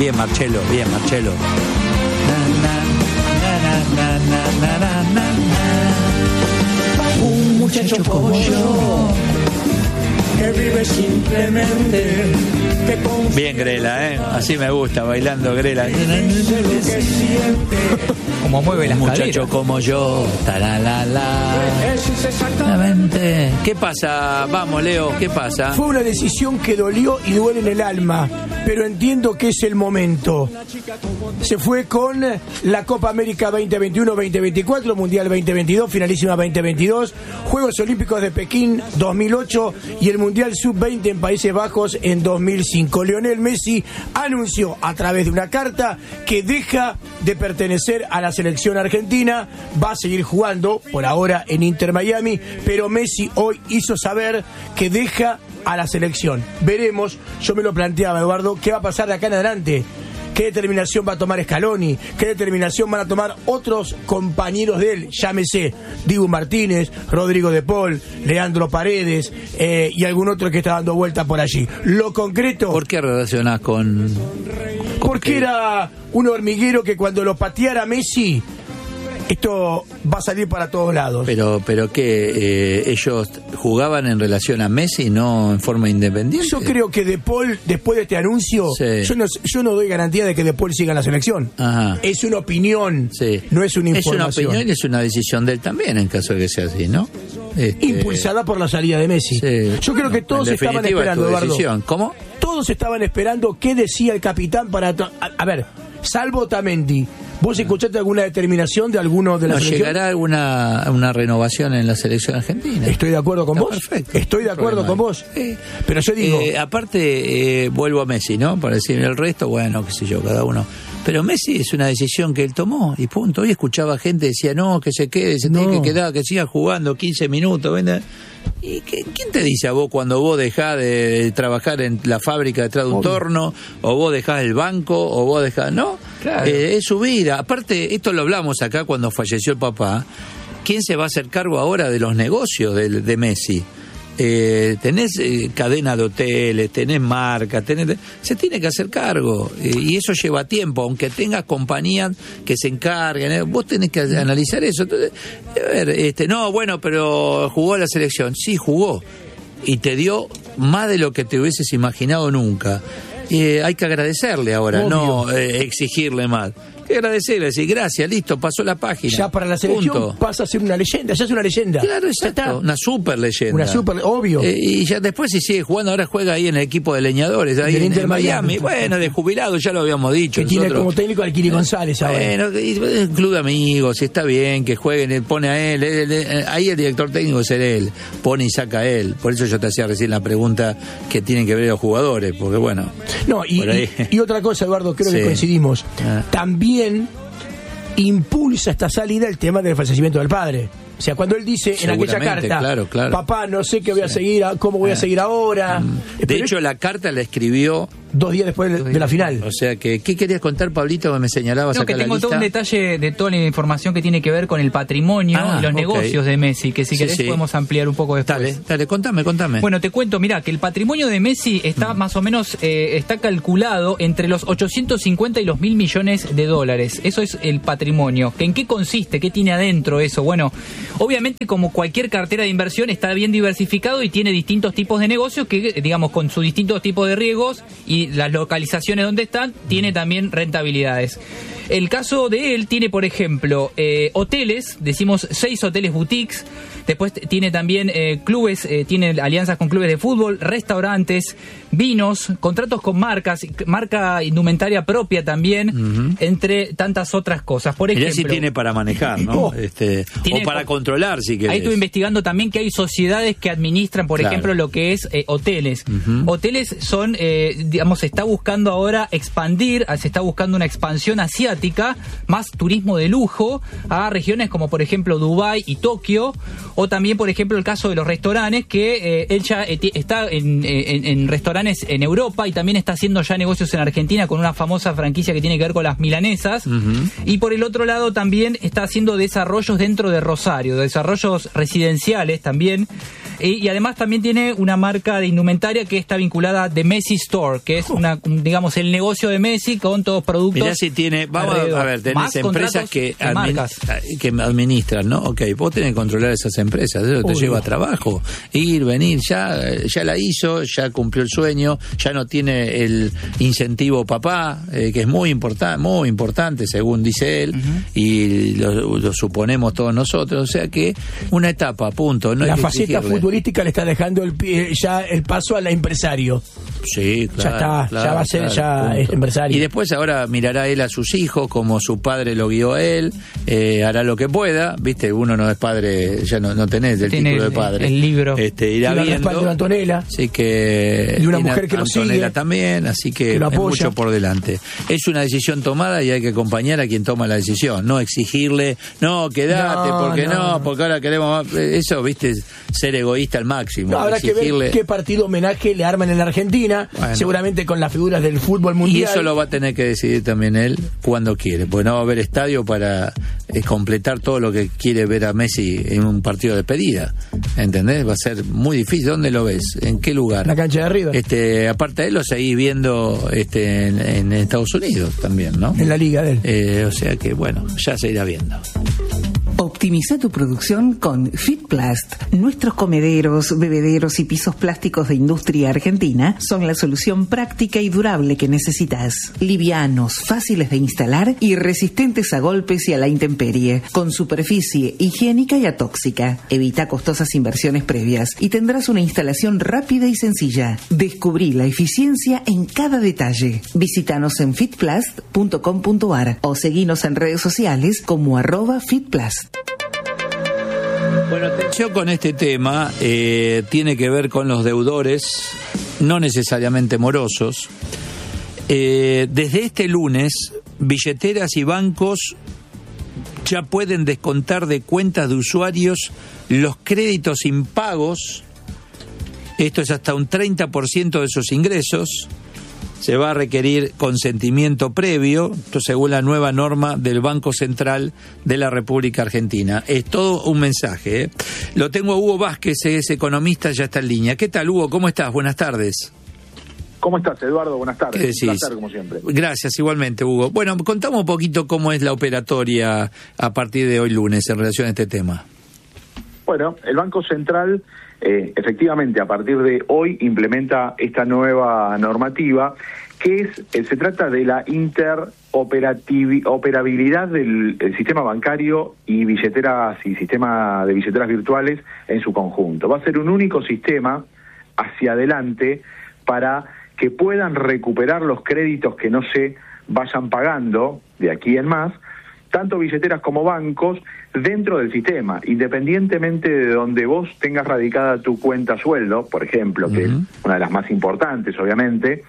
Bien, Marcelo, bien, Marcelo. Un muchacho como yo, que vive simplemente, que bien, Grela, así me gusta, bailando Grela. Como mueve las Un muchacho caderas. como yo, taralala. Exactamente. ¿Qué pasa? Vamos, Leo, ¿qué pasa? Fue una decisión que dolió y duele en el alma, pero entiendo que es el momento. Se fue con la Copa América 2021-2024, Mundial 2022, finalísima 2022, Juegos Olímpicos de Pekín 2008 y el Mundial Sub-20 en Países Bajos en 2005. Lionel Messi anunció a través de una carta que deja de pertenecer a la selección argentina, va a seguir jugando por ahora en Inter Miami, pero Messi hoy hizo saber que deja a la selección. Veremos, yo me lo planteaba, Eduardo, qué va a pasar de acá en adelante. ¿Qué determinación va a tomar Scaloni? ¿Qué determinación van a tomar otros compañeros de él? Llámese Dibu Martínez, Rodrigo de Paul, Leandro Paredes y algún otro que está dando vuelta por allí. Lo concreto... ¿Por qué relacionás con...? Porque era un hormiguero que cuando lo pateara Messi, esto va a salir para todos lados. Pero que ellos jugaban en relación a Messi, no en forma independiente. Yo creo que De Paul, después de este anuncio, sí. yo no doy garantía de que De Paul siga en la selección. Ajá. Es una opinión, sí. No es una información. Es una opinión y es una decisión de él también, en caso de que sea así, ¿no? Impulsada por la salida de Messi. Sí. Yo creo que todos estaban esperando, Eduardo. ¿Cómo? Todos estaban esperando qué decía el capitán para... A ver, salvo Otamendi, ¿vos escuchaste alguna determinación de alguno de la selección? ¿Llegará una renovación en la selección argentina? Estoy de acuerdo con vos. Perfecto. Estoy de acuerdo con vos. Pero yo digo... aparte, vuelvo a Messi, ¿no? Para decir el resto, bueno, qué sé yo, cada uno. Pero Messi es una decisión que él tomó y punto. Hoy escuchaba gente decía, no, que se quede, se tiene que quedar, que siga jugando 15 minutos, ¿verdad? ¿Y quién te dice a vos cuando vos dejás de trabajar en la fábrica detrás de un torno, o vos dejás el banco, o vos dejás... No, claro. Es su vida. Aparte, esto lo hablamos acá cuando falleció el papá. ¿Quién se va a hacer cargo ahora de los negocios de Messi? Tenés cadena de hoteles, tenés marca, se tiene que hacer cargo y eso lleva tiempo, aunque tengas compañías que se encarguen, vos tenés que analizar eso. Entonces, a ver, no, bueno, pero jugó la selección, sí jugó y te dio más de lo que te hubieses imaginado nunca. Hay que agradecerle ahora, obvio. No exigirle más. Hay que agradecerle, decir gracias, listo, pasó la página. Ya para la selección punto. Pasa a ser una leyenda, ya es una leyenda. Claro, exacto, una super leyenda. Una super, obvio. Y ya después si sigue jugando, ahora juega ahí en el equipo de leñadores, ahí en Inter Miami. Bueno, de jubilado, ya lo habíamos dicho. Que tiene como técnico al Kiri González ahora. Bueno, un club de amigos, si está bien, que jueguen, pone a él, ahí el director técnico es él, pone y saca a él. Por eso yo te hacía recién la pregunta que tienen que ver los jugadores, porque bueno. No, y otra cosa, Eduardo, creo que coincidimos. También impulsa esta salida el tema del fallecimiento del padre. O sea, cuando él dice en aquella carta, claro. papá, no sé qué voy a seguir, cómo voy a seguir ahora. De hecho, la carta la escribió 2 días después de la final. O sea, ¿qué querías contar, Pablito, que me señalabas acá que tengo la lista? todo un detalle de toda la información que tiene que ver con el patrimonio y los negocios de Messi, que si querés podemos ampliar un poco después. Dale, contame. Bueno, te cuento, mirá, que el patrimonio de Messi está más o menos, está calculado entre los 850 y los 1.000 millones de dólares. Eso es el patrimonio. ¿En qué consiste? ¿Qué tiene adentro eso? Bueno, obviamente, como cualquier cartera de inversión, está bien diversificado y tiene distintos tipos de negocios que, digamos, con sus distintos tipos de riesgos y las localizaciones donde están, tiene también rentabilidades. El caso de él tiene, por ejemplo, hoteles, decimos 6 hoteles boutiques, después tiene también clubes, tiene alianzas con clubes de fútbol, restaurantes, vinos, contratos con marca indumentaria propia también, entre tantas otras cosas. Por ejemplo, si tiene para manejar, ¿no? O para controlar, si querés. Ahí estuve investigando también que hay sociedades que administran, por ejemplo, lo que es hoteles. Hoteles son, digamos, se está buscando ahora expandir, se está buscando una expansión asiática, más turismo de lujo a regiones como por ejemplo Dubái y Tokio, o también por ejemplo el caso de los restaurantes, que él ya está en restaurantes en Europa y también está haciendo ya negocios en Argentina con una famosa franquicia que tiene que ver con las milanesas, y por el otro lado también está haciendo desarrollos dentro de Rosario, desarrollos residenciales también. Y además también tiene una marca de indumentaria que está vinculada a The Messi Store, que es digamos el negocio de Messi con todos productos. Mirá si tiene, vamos a ver, tenés empresas que administran, ¿no? Ok, vos tenés que controlar esas empresas, eso te lleva a trabajo, ir, venir, ya la hizo, ya cumplió el sueño, ya no tiene el incentivo papá, que es muy importante según dice él, y lo suponemos todos nosotros, o sea que una etapa, punto. No la faceta futbolística le está dejando ya el paso al empresario. Sí, claro. Ya está, claro, ya va a ser, ya es empresario. Y después ahora mirará él a sus hijos como su padre lo guió a él, hará lo que pueda, viste, uno no es padre, ya no tenés el título de padre. El libro. Irá viendo. De Antonella. Así que. Y una mujer que lo sigue. Antonella también, así que es mucho por delante. Es una decisión tomada y hay que acompañar a quien toma la decisión, no exigirle, no, quedate, porque ahora queremos más. Eso, viste, ser egoísta al máximo. No, habrá que ver qué partido homenaje le arman en la Argentina, seguramente con las figuras del fútbol mundial. Y eso lo va a tener que decidir también él cuando quiere, porque no va a haber estadio para completar todo lo que quiere ver a Messi en un partido de despedida, ¿entendés? Va a ser muy difícil. ¿Dónde lo ves? ¿En qué lugar? La cancha de arriba. Aparte de él, lo seguís viendo en Estados Unidos también, ¿no? En la liga de él. O sea que, bueno, ya se irá viendo. Optimiza tu producción con Fitplast. Nuestros comederos, bebederos y pisos plásticos de industria argentina son la solución práctica y durable que necesitas. Livianos, fáciles de instalar y resistentes a golpes y a la intemperie. Con superficie higiénica y atóxica. Evita costosas inversiones previas y tendrás una instalación rápida y sencilla. Descubrí la eficiencia en cada detalle. Visítanos en fitplast.com.ar o seguinos en redes sociales como @fitplast. Bueno, atención con este tema, tiene que ver con los deudores, no necesariamente morosos. Desde este lunes, billeteras y bancos ya pueden descontar de cuentas de usuarios los créditos impagos. Esto es hasta un 30% de sus ingresos. Se va a requerir consentimiento previo, esto según la nueva norma del Banco Central de la República Argentina. Es todo un mensaje, ¿eh? Lo tengo a Hugo Vázquez, es economista, ya está en línea. ¿Qué tal, Hugo? ¿Cómo estás? Buenas tardes. ¿Cómo estás, Eduardo? Buenas tardes. ¿Qué decís? Un placer, como siempre. Gracias, igualmente, Hugo. Bueno, contamos un poquito cómo es la operatoria a partir de hoy lunes en relación a este tema. Bueno, el Banco Central efectivamente a partir de hoy implementa esta nueva normativa que se trata de la interoperabilidad del sistema bancario y billeteras y sistema de billeteras virtuales en su conjunto. Va a ser un único sistema hacia adelante para que puedan recuperar los créditos que no se vayan pagando de aquí en más, tanto billeteras como bancos, dentro del sistema, independientemente de donde vos tengas radicada tu cuenta sueldo, por ejemplo, que es una de las más importantes, obviamente,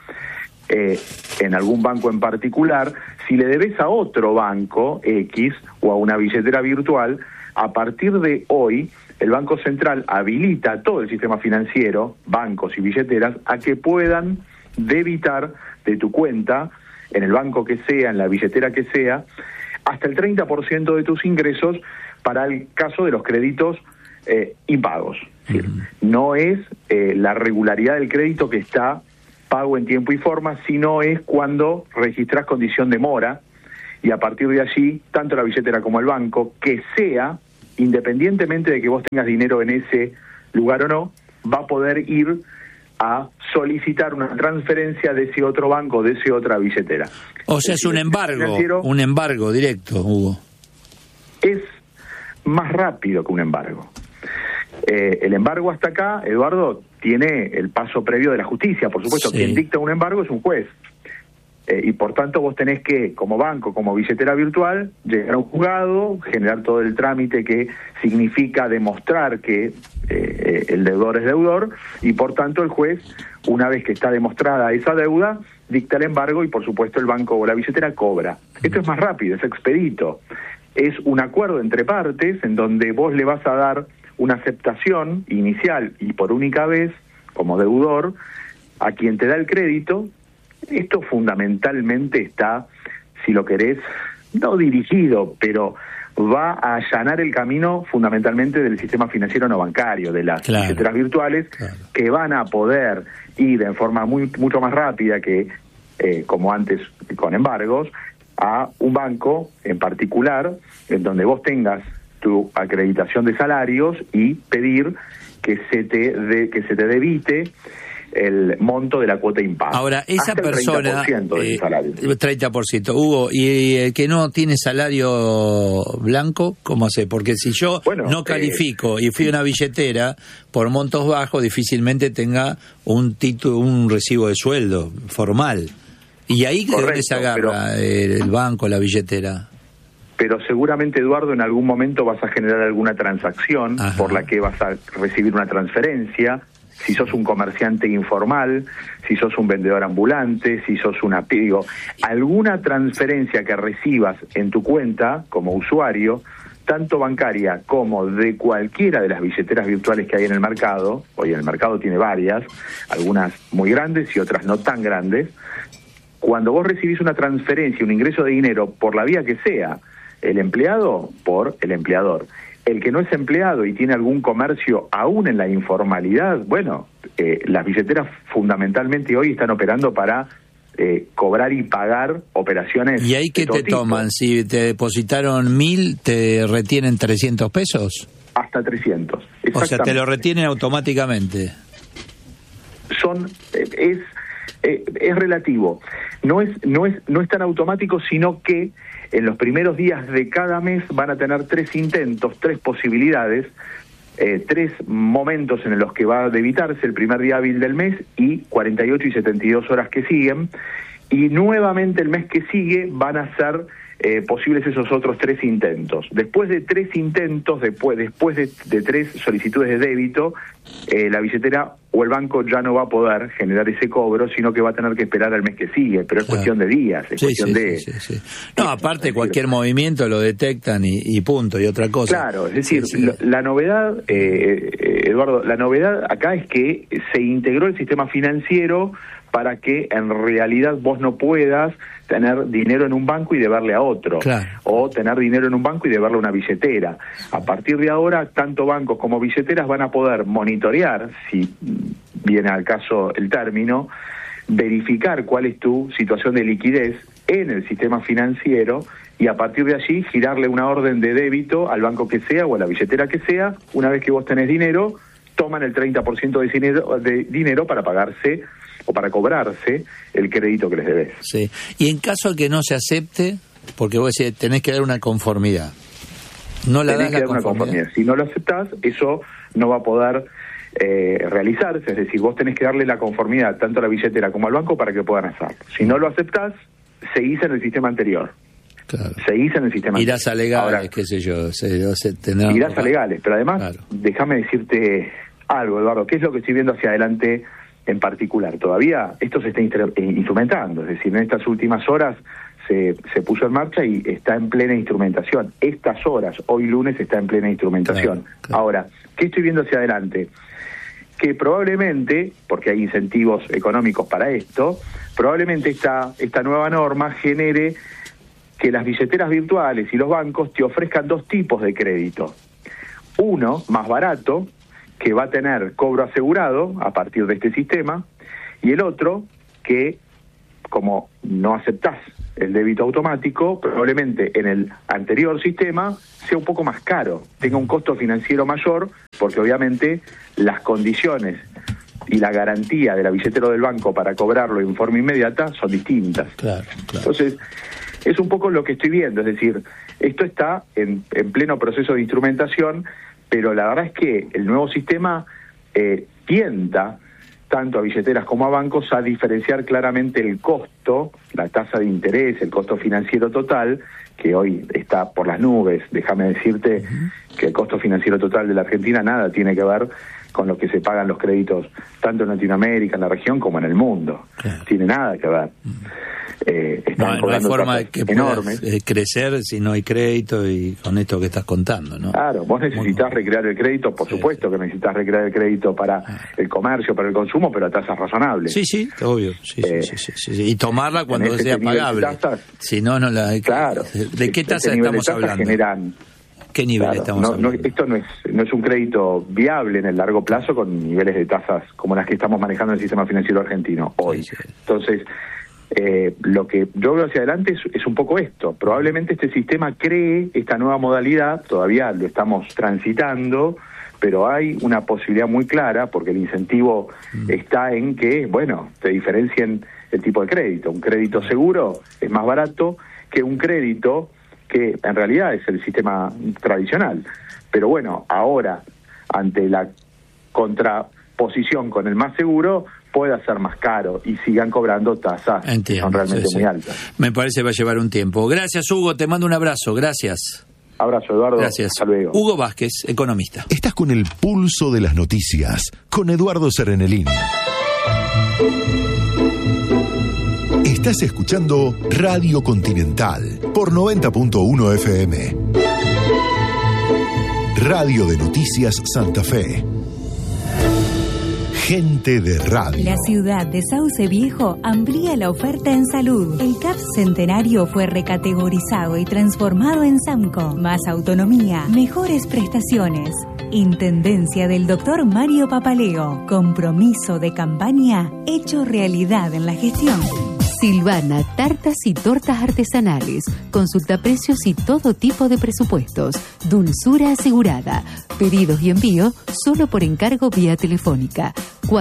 en algún banco en particular, si le debes a otro banco X o a una billetera virtual, a partir de hoy, el Banco Central habilita todo el sistema financiero, bancos y billeteras, a que puedan debitar de tu cuenta, en el banco que sea, en la billetera que sea, hasta el 30% de tus ingresos para el caso de los créditos impagos. Es decir, no es la regularidad del crédito que está pago en tiempo y forma, sino es cuando registras condición de mora, y a partir de allí, tanto la billetera como el banco, que sea, independientemente de que vos tengas dinero en ese lugar o no, va a poder ir a solicitar una transferencia de ese otro banco, de esa otra billetera. O sea, es un embargo directo, Hugo. Es más rápido que un embargo. El embargo hasta acá, Eduardo, tiene el paso previo de la justicia. Por supuesto, sí. Quien dicta un embargo es un juez. Y por tanto vos tenés que, como banco, como billetera virtual, llegar a un juzgado, generar todo el trámite que significa demostrar que el deudor es deudor, y por tanto el juez, una vez que está demostrada esa deuda, dicta el embargo y por supuesto el banco o la billetera cobra. Esto es más rápido, es expedito. Es un acuerdo entre partes en donde vos le vas a dar una aceptación inicial y por única vez, como deudor, a quien te da el crédito. Esto fundamentalmente está, si lo querés, no dirigido, pero va a allanar el camino fundamentalmente del sistema financiero no bancario, de las billeteras virtuales, que van a poder ir en forma mucho más rápida que como antes con embargos, a un banco en particular, en donde vos tengas tu acreditación de salarios y pedir que se te debite el monto de la cuota impago. Ahora, esa hasta persona, el 30% de salario. 30%, Hugo, y el que no tiene salario blanco, ¿cómo hace? Porque si yo no califico y fui a una billetera por montos bajos, difícilmente tenga un recibo de sueldo formal. ¿Y ahí de dónde se agarra el banco, la billetera? Pero seguramente, Eduardo, en algún momento vas a generar alguna transacción por la que vas a recibir una transferencia. Si sos un comerciante informal, si sos un vendedor ambulante, si sos alguna transferencia que recibas en tu cuenta como usuario, tanto bancaria como de cualquiera de las billeteras virtuales que hay en el mercado, hoy en el mercado tiene varias, algunas muy grandes y otras no tan grandes. Cuando vos recibís una transferencia, un ingreso de dinero, por la vía que sea, el empleado por el empleador. El que no es empleado y tiene algún comercio aún en la informalidad, las billeteras fundamentalmente hoy están operando para cobrar y pagar operaciones. ¿Y ahí qué te toman? Si te depositaron 1.000, ¿te retienen 300 pesos? Hasta 300. O sea, te lo retienen automáticamente. Es relativo. No es tan automático, sino que en los primeros días de cada mes van a tener 3 intentos, 3 posibilidades, 3 momentos en los que va a debitarse el primer día hábil del mes y 48 y 72 horas que siguen, y nuevamente el mes que sigue van a ser posibles esos otros 3 intentos. Después de 3 intentos, después de 3 solicitudes de débito, la billetera o el banco ya no va a poder generar ese cobro, sino que va a tener que esperar al mes que sigue, pero es cuestión de días, es cuestión de... Sí. No, aparte cualquier movimiento lo detectan y punto, y otra cosa. Claro, es decir, la novedad, Eduardo, la novedad acá es que se integró el sistema financiero para que en realidad vos no puedas tener dinero en un banco y deberle a otro, o tener dinero en un banco y deberle a una billetera. A partir de ahora, tanto bancos como billeteras van a poder monitorear, si viene al caso el término, verificar cuál es tu situación de liquidez en el sistema financiero y a partir de allí girarle una orden de débito al banco que sea o a la billetera que sea. Una vez que vos tenés dinero, toman el 30% de dinero para pagarse o para cobrarse el crédito que les debes. Sí. Y en caso de que no se acepte, porque vos decís, tenés que dar una conformidad. No la das la conformidad. Si no lo aceptás, eso no va a poder realizarse. Es decir, vos tenés que darle la conformidad tanto a la billetera como al banco para que puedan hacerlo. Si no lo aceptás, seguís en el sistema anterior. Claro. Seguís en el sistema irás anterior. a legales, ahora, qué sé yo. Irás a legales, pero además, déjame decirte algo, Eduardo, ¿qué es lo que estoy viendo hacia adelante en particular? Todavía esto se está instrumentando, es decir, en estas últimas horas se puso en marcha y está en plena instrumentación. Estas horas, hoy lunes, está en plena instrumentación. Claro. Ahora, ¿qué estoy viendo hacia adelante? Que probablemente, porque hay incentivos económicos para esto, probablemente esta nueva norma genere que las billeteras virtuales y los bancos te ofrezcan 2 tipos de crédito. Uno, más barato, que va a tener cobro asegurado a partir de este sistema, y el otro que, como no aceptás el débito automático, probablemente en el anterior sistema sea un poco más caro, tenga un costo financiero mayor, porque obviamente las condiciones y la garantía de la billetera del banco para cobrarlo en forma inmediata son distintas. Claro. Entonces, es un poco lo que estoy viendo, es decir, esto está en pleno proceso de instrumentación, pero la verdad es que el nuevo sistema tienta tanto a billeteras como a bancos a diferenciar claramente el costo, la tasa de interés, el costo financiero total, que hoy está por las nubes. Déjame decirte que el costo financiero total de la Argentina nada tiene que ver con lo que se pagan los créditos tanto en Latinoamérica, en la región, como en el mundo. Tiene nada que ver. estaban no hay cobrando forma tasas de que enormes. puedas crecer si no hay crédito y con esto que estás contando, ¿no? Claro, vos necesitas recrear el crédito, por supuesto que necesitas recrear el crédito para el comercio, para el consumo, pero a tasas razonables. Sí, obvio. Sí. Y tomarla cuando sea pagable. Si no, no la... Claro. ¿De qué tasa estamos hablando? ¿Qué nivel estamos hablando? Esto no es un crédito viable en el largo plazo con niveles de tasas como las que estamos manejando en el sistema financiero argentino hoy. Sí. Entonces, lo que yo veo hacia adelante es un poco esto. Probablemente este sistema cree esta nueva modalidad, todavía lo estamos transitando, pero hay una posibilidad muy clara, porque el incentivo está en que, te diferencien el tipo de crédito. Un crédito seguro es más barato que un crédito que en realidad es el sistema tradicional. Pero ahora, ante la contraposición con el más seguro, pueda ser más caro y sigan cobrando tasas que son realmente muy altas. Me parece que va a llevar un tiempo. Gracias, Hugo, te mando un abrazo. Gracias. Abrazo, Eduardo. Gracias. Hasta luego. Hugo Vázquez, economista. Estás con el pulso de las noticias, con Eduardo Serenelín. Estás escuchando Radio Continental por 90.1 FM. Radio de Noticias Santa Fe. Gente de radio. La ciudad de Sauce Viejo amplía la oferta en salud. El CAPS Centenario fue recategorizado y transformado en SAMCO. Más autonomía, mejores prestaciones. Intendencia del Dr. Mario Papaleo. Compromiso de campaña hecho realidad en la gestión. Silvana, tartas y tortas artesanales. Consulta precios y todo tipo de presupuestos. Dulzura asegurada. Pedidos y envío solo por encargo vía telefónica.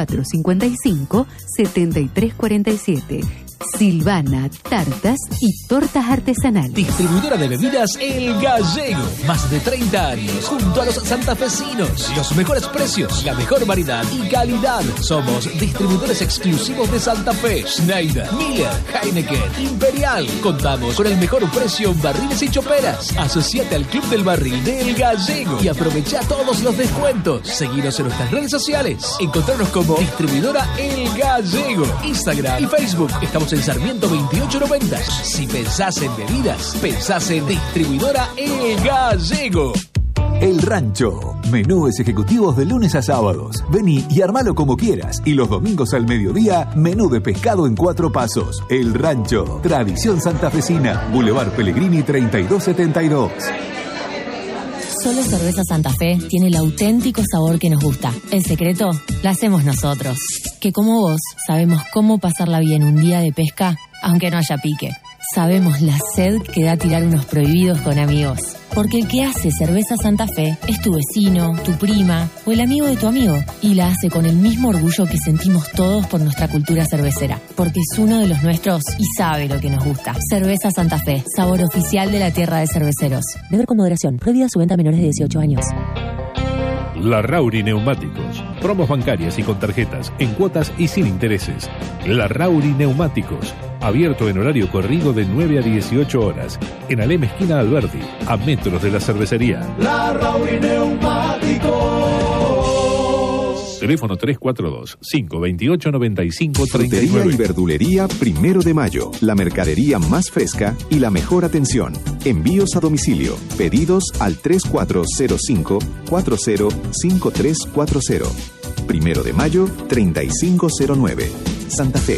455-7347. Silvana, tartas y tortas artesanales. Distribuidora de bebidas El Gallego. Más de 30 años junto a los santafesinos. Los mejores precios, la mejor variedad y calidad. Somos distribuidores exclusivos de Santa Fe. Schneider, Miller, Heineken, Imperial. Contamos con el mejor precio en barriles y choperas. Asociate al Club del Barril de El Gallego y aprovecha todos los descuentos. Seguinos en nuestras redes sociales. Encontrarnos como Distribuidora El Gallego. Instagram y Facebook. Estamos en Sarmiento 2890. Si pensás en bebidas, pensás en Distribuidora El Gallego. El Rancho. Menúes ejecutivos de lunes a sábados. Vení y armalo como quieras. Y los domingos al mediodía, menú de pescado en 4 pasos. El Rancho. Tradición santafesina. Boulevard Pellegrini 3272. Solo Cerveza Santa Fe tiene el auténtico sabor que nos gusta. El secreto lo hacemos nosotros, que como vos sabemos cómo pasarla bien un día de pesca, aunque no haya pique. Sabemos la sed que da tirar unos prohibidos con amigos. Porque el que hace Cerveza Santa Fe es tu vecino, tu prima o el amigo de tu amigo. Y la hace con el mismo orgullo que sentimos todos por nuestra cultura cervecera. Porque es uno de los nuestros y sabe lo que nos gusta. Cerveza Santa Fe, sabor oficial de la tierra de cerveceros. Beber con moderación. Prohibida su venta a menores de 18 años. La Rauri Neumáticos. Promos bancarias y con tarjetas, en cuotas y sin intereses. La Rauri Neumáticos. Abierto en horario corrido de 9 a 18 horas. En Alem esquina Alberti, a metros de la cervecería. La Rauri Neumáticos. Teléfono 342-528-9539. Frutería y verdulería 1 de Mayo. La mercadería más fresca y la mejor atención. Envíos a domicilio. Pedidos al 3405-405340. 1 de Mayo 3509. Santa Fe.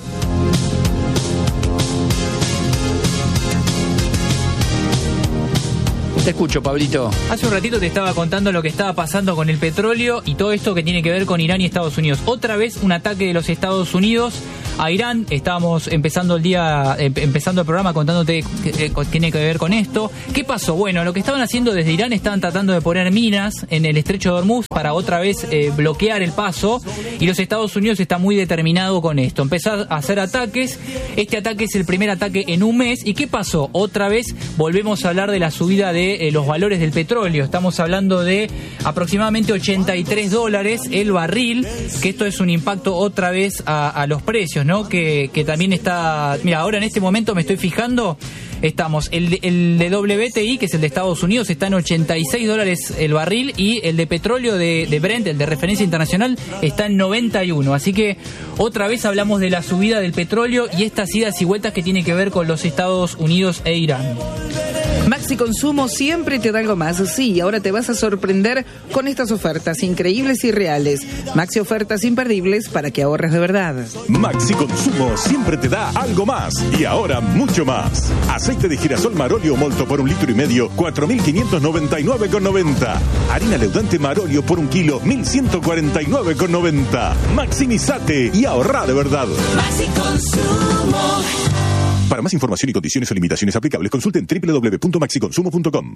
Te escucho, Pablito. Hace un ratito te estaba contando lo que estaba pasando con el petróleo y todo esto que tiene que ver con Irán y Estados Unidos. Otra vez un ataque de los Estados Unidos a Irán. Estábamos empezando el programa contándote que tiene que ver con esto. ¿Qué pasó? Bueno, lo que estaban haciendo desde Irán, estaban tratando de poner minas en el estrecho de Hormuz para otra vez bloquear el paso, y los Estados Unidos está muy determinado con esto. Empezó a hacer ataques. Este ataque es el primer ataque en un mes. ¿Y qué pasó? Otra vez volvemos a hablar de la subida de los valores del petróleo. Estamos hablando de aproximadamente $83 el barril, que esto es un impacto otra vez a los precios, ¿no? Que también está... Mira, ahora en este momento me estoy fijando, estamos. El de WTI, que es el de Estados Unidos, está en $86 el barril, y el de petróleo de Brent, el de referencia internacional, está en 91. Así que otra vez hablamos de la subida del petróleo y estas idas y vueltas que tiene que ver con los Estados Unidos e Irán. Maxi Consumo siempre te da algo más. Sí, ahora te vas a sorprender con estas ofertas increíbles y reales. Maxi ofertas imperdibles para que ahorres de verdad. Maxi Consumo siempre te da algo más y ahora mucho más. Aceite de girasol Marolio Molto por 1,5 litros, 4.599,90. Harina leudante Marolio por 1 kilo, 1.149,90. Maximizate y ahorra de verdad. Maxi Consumo. Para más información y condiciones o limitaciones aplicables, consulten www.maxiconsumo.com.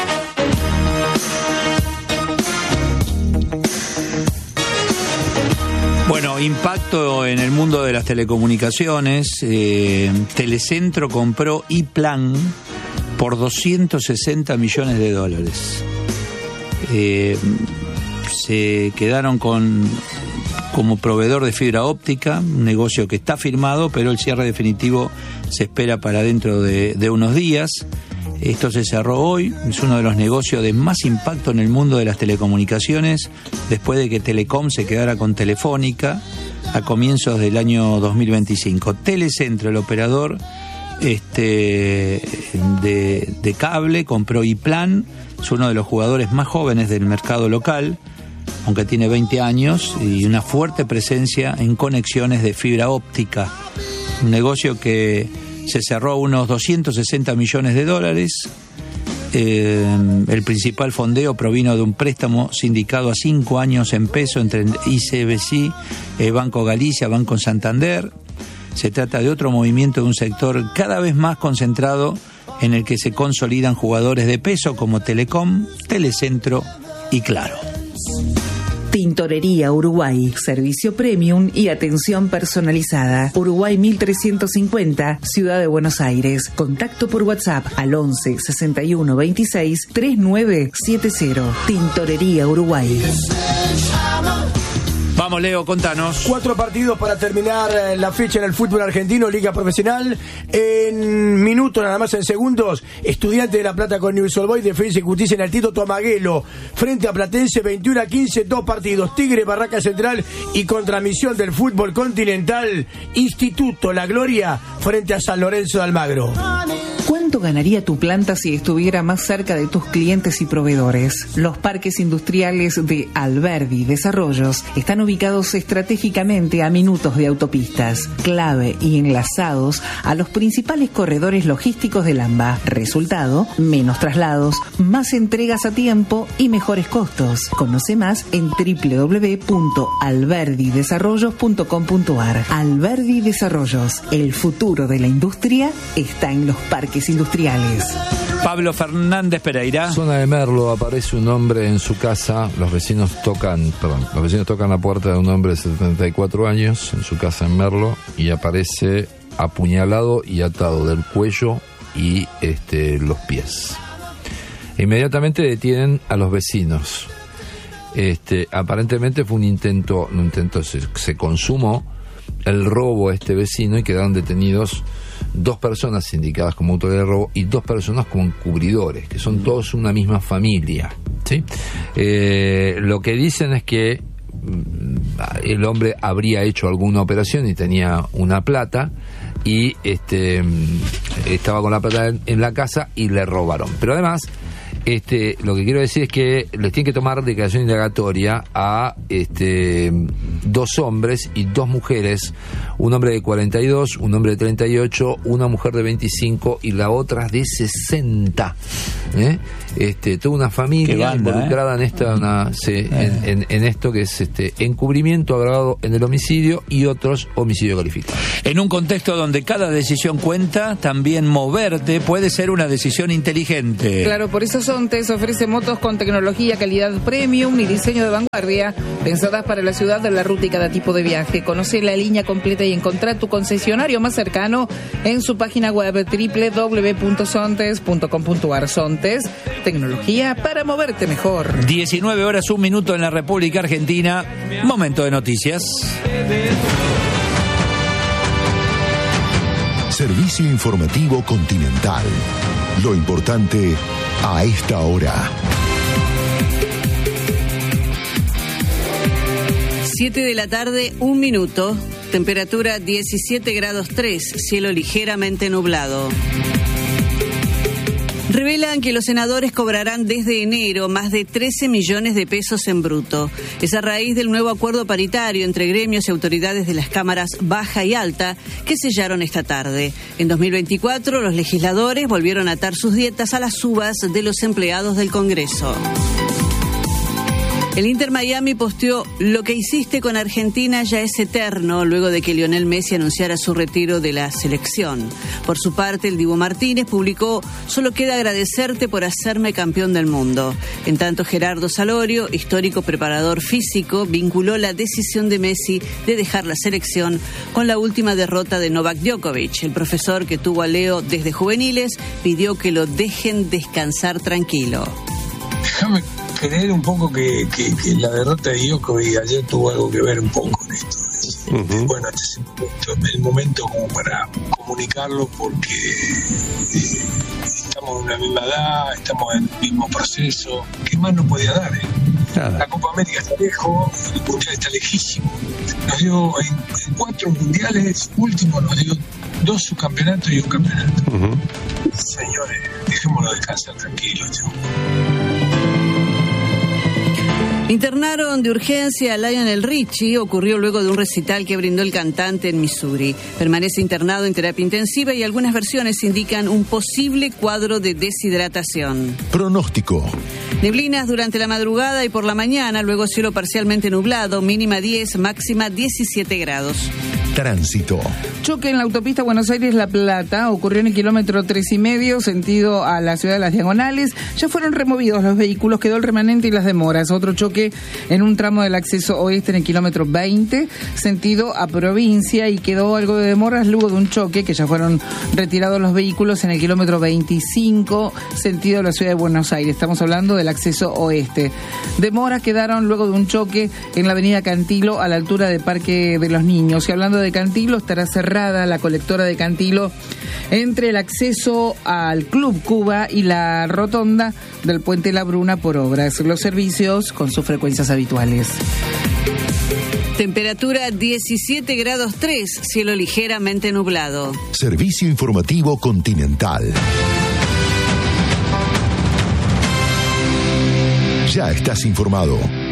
Bueno, impacto en el mundo de las telecomunicaciones. Telecentro compró iPlan por $260 millones. Se quedaron como proveedor de fibra óptica, un negocio que está firmado, pero el cierre definitivo se espera para dentro de unos días. Esto se cerró hoy, es uno de los negocios de más impacto en el mundo de las telecomunicaciones, después de que Telecom se quedara con Telefónica a comienzos del año 2025. Telecentro, el operador de cable, compró iPlan, es uno de los jugadores más jóvenes del mercado local, aunque tiene 20 años, y una fuerte presencia en conexiones de fibra óptica. Un negocio que se cerró a unos $260 millones. El principal fondeo provino de un préstamo sindicado a 5 años en peso entre ICBC, Banco Galicia, Banco Santander. Se trata de otro movimiento de un sector cada vez más concentrado en el que se consolidan jugadores de peso como Telecom, Telecentro y Claro. Tintorería Uruguay, servicio premium y atención personalizada. Uruguay 1350, Ciudad de Buenos Aires. Contacto por WhatsApp al 11 61 26 3970. Tintorería Uruguay. Vamos, Leo, contanos. 4 partidos para terminar la fecha en el fútbol argentino, Liga Profesional. En minutos, nada más en segundos, Estudiantes de La Plata con Newell's Old Boys, Defensa y Justicia en el Tito Tomaguelo. Frente a Platense, 21-15, 2 partidos. Tigre, Barraca Central y con transmisión del fútbol continental, Instituto La Gloria frente a San Lorenzo de Almagro. ¿Cuánto ganaría tu planta si estuviera más cerca de tus clientes y proveedores? Los parques industriales de Alberdi Desarrollos están ubicados estratégicamente a minutos de autopistas, clave y enlazados a los principales corredores logísticos del AMBA. Resultado, menos traslados, más entregas a tiempo y mejores costos. Conoce más en www.alberdidesarrollos.com.ar. Alberdi Desarrollos, el futuro de la industria está en los parques industriales. Pablo Fernández Pereira. Zona de Merlo, aparece un hombre en su casa, los vecinos tocan la puerta de un hombre de 74 años en su casa en Merlo y aparece apuñalado y atado del cuello y los pies. Inmediatamente detienen a los vecinos. Aparentemente fue un intento, se consumó el robo a este vecino y quedaron detenidos 2 personas indicadas como autores de robo y 2 personas como encubridores, que son todos una misma familia, ¿sí? Lo que dicen es que el hombre habría hecho alguna operación y tenía una plata y estaba con la plata en la casa y le robaron. Pero además, lo que quiero decir es que les tienen que tomar declaración indagatoria a 2 hombres y 2 mujeres, un hombre de 42, un hombre de 38, una mujer de 25 y la otra de 60. Toda una familia involucrada en esta, en esto que es encubrimiento agravado en el homicidio y otros homicidio calificado. En un contexto donde cada decisión cuenta, también moverte puede ser una decisión inteligente. Claro, por eso Sontes ofrece motos con tecnología, calidad premium y diseño de vanguardia, pensadas para la ciudad, de la ruta y cada tipo de viaje. Conoce la línea completa y encontrar tu concesionario más cercano en su página web www.sontes.com.ar. Sontes, tecnología para moverte mejor. 19 horas, 1 minuto en la República Argentina. Momento de noticias. Servicio informativo Continental. Lo importante a esta hora. 7 de la tarde, 1 minuto. Temperatura 17 grados 3, cielo ligeramente nublado. Revelan que los senadores cobrarán desde enero más de 13 millones de pesos en bruto. Es a raíz del nuevo acuerdo paritario entre gremios y autoridades de las cámaras baja y alta que sellaron esta tarde. En 2024, los legisladores volvieron a atar sus dietas a las subas de los empleados del Congreso. El Inter Miami posteó: lo que hiciste con Argentina ya es eterno, luego de que Lionel Messi anunciara su retiro de la selección. Por su parte, el Dibu Martínez publicó: solo queda agradecerte por hacerme campeón del mundo. En tanto, Gerardo Salorio, histórico preparador físico, vinculó la decisión de Messi de dejar la selección con la última derrota de Novak Djokovic. El profesor, que tuvo a Leo desde juveniles, pidió que lo dejen descansar tranquilo. Déjame creer un poco que la derrota de Djokovic ayer tuvo algo que ver un poco con esto. Bueno, este es el momento como para comunicarlo, porque estamos en una misma edad, estamos en el mismo proceso. ¿Qué más nos podía dar? La Copa América está lejos, el Mundial está lejísimo. Nos dio en 4 mundiales últimos, nos dio 2 subcampeonatos y un campeonato. Señores, dejémoslo descansar tranquilo, Internaron de urgencia a Lionel Richie. Ocurrió luego de un recital que brindó el cantante en Missouri. Permanece internado en terapia intensiva y algunas versiones indican un posible cuadro de deshidratación. Pronóstico. Neblinas durante la madrugada y por la mañana, luego cielo parcialmente nublado, mínima 10, máxima 17 grados. Tránsito. Choque en la autopista Buenos Aires-La Plata ocurrió en el kilómetro 3,5, sentido a la ciudad de Las Diagonales. Ya fueron removidos los vehículos, quedó el remanente y las demoras. Otro choque en un tramo del acceso oeste en el kilómetro 20, sentido a provincia, y quedó algo de demoras luego de un choque que ya fueron retirados los vehículos en el kilómetro 25, sentido a la ciudad de Buenos Aires. Estamos hablando del acceso oeste. Demoras quedaron luego de un choque en la avenida Cantilo a la altura del Parque de los Niños. Y hablando de Cantilo, estará cerrada la colectora de Cantilo entre el acceso al Club Cuba y la rotonda del Puente La Bruna por obras. Los servicios con sus frecuencias habituales. Temperatura 17 grados 3, cielo ligeramente nublado. Servicio informativo Continental. Ya estás informado.